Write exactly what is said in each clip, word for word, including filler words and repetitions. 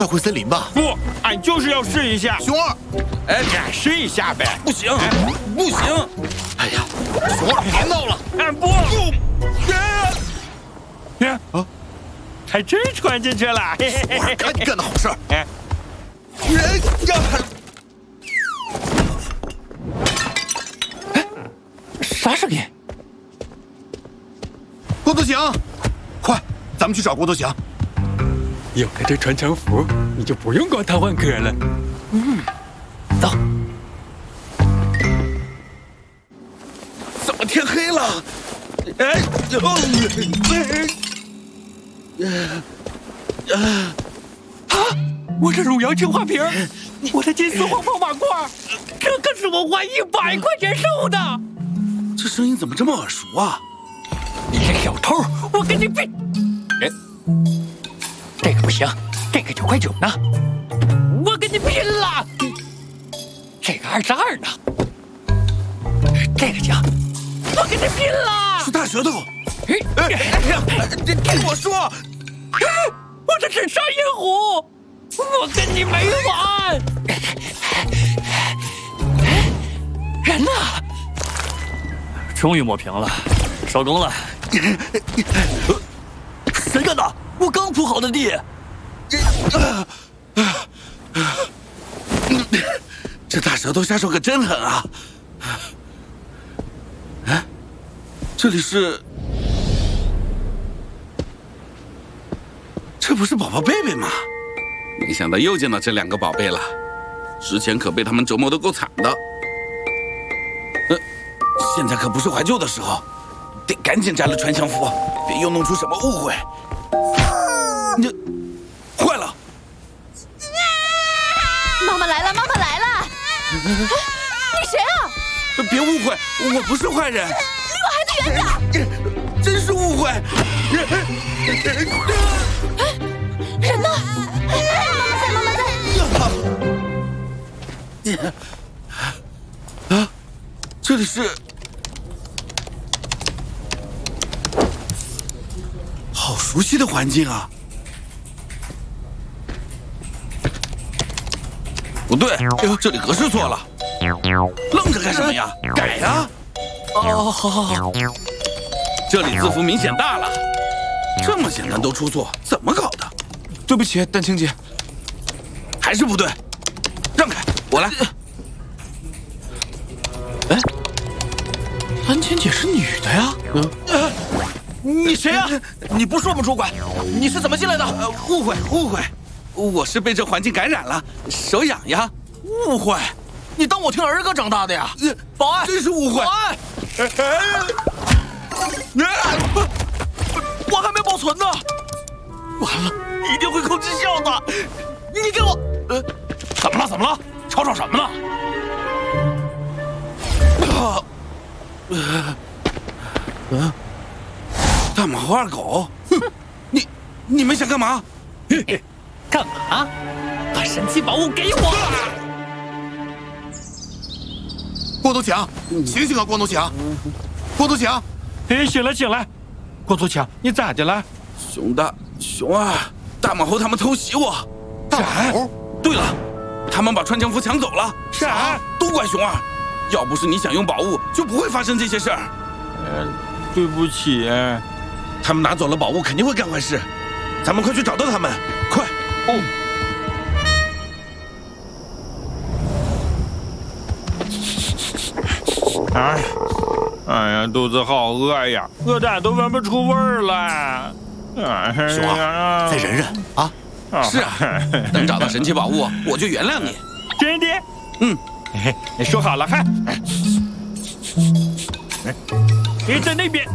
快回森林吧！ 不，俺就是要试一下。 熊二， 哎，俺试一下呗。 不行，不行！ 哎呀，熊二别闹了！ 俺不。呀啊！还真穿进去了！ 熊二，赶紧干的好事儿！ 哎， 人呀！ 哎，啥声音？ 郭德祥，快，咱们去找郭德祥。 有了这穿墙符，你就不用管他换壳了。 嗯，走。怎么天黑了？哎， 哦，啊！我这汝窑青花瓶，我的金丝黄袍马褂，这可是我花一百块钱收的。 这声音怎么这么耳熟啊？ 你这小偷，我跟你比！哎。 这个不行，这个九块九呢，我跟你拼了！这个二十二呢，这个行，我跟你拼了！ 是大舌头！哎哎呀，你听我说， 我这是沙银虎，我跟你没完！人呢？终于抹平了，收工了。谁干的？ 我刚铺好的地， 这大舌头下手可真狠啊！哎，这里是，这不是宝宝贝贝吗？没想到又见到这两个宝贝了，之前可被他们折磨得够惨的。呃，现在可不是怀旧的时候，得赶紧摘了穿墙符，别又弄出什么误会。 你坏了！ 妈妈来了，妈妈来了！你谁啊？ 别误会，我不是坏人。 离我孩子远点！ 真是误会。 人呢？妈妈在，妈妈在。啊，这里是……好熟悉的环境啊！ 不对，这里格式错了，愣着干什么呀？改呀！ 哦，好好好。 这里字符明显大了，这么简单都出错，怎么搞的？ 对不起，丹青姐， 还是不对，让开，我来。 哎，丹青姐是女的呀？嗯， 呃、 你谁呀？ 你不是我们主管，你是怎么进来的？呃、误会，误会。 我是被这环境感染了，手痒痒。 误会，你当我听儿歌长大的呀？保安， 真是误会。 保安，我还没保存呢。完了，一定会扣绩效的。你给我，呃，怎么了？怎么了？吵吵什么呢？ 啊，呃，呃，大马猴二狗，哼，你你们想干嘛？ 嘿嘿。 干嘛？把神奇宝物给我！ 郭头强，醒醒啊，郭头强！郭头强， 哎，醒了醒了，郭头强，你咋的了？ 熊大、熊二、大马猴他们偷袭我。 大马猴？ 对了，他们把穿墙符抢走了。 啥？ 都怪熊二！要不是你想用宝物，就不会发生这些事儿。 呃，对不起。 他们拿走了宝物，肯定会干坏事。咱们快去找到他们，快！ 哦，哎，哎呀，肚子好饿呀，饿得俺都闻不出味儿来。哎熊二，再忍忍啊！ 是啊，等找到神奇宝物，我就原谅你。 真的？ 嗯， 说好了哈。哎，在那边。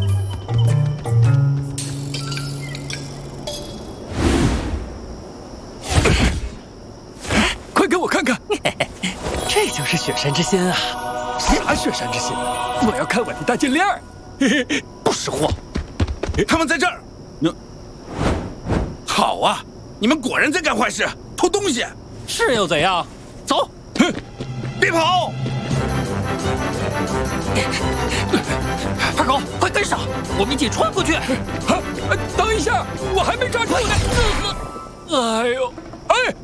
快给我看看，这就是雪山之心啊！啥雪山之心？我要看我的大金链儿！ 不识货！他们在这儿。好啊，你们果然在干坏事，偷东西。 是又怎样？走！ 哼，别跑！ 二狗，快跟上，我们一起穿过去。等一下，我还没抓住呢。哎呦，哎，